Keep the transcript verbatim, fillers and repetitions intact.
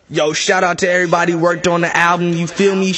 Yo, shout out to everybody worked on the album, you feel me?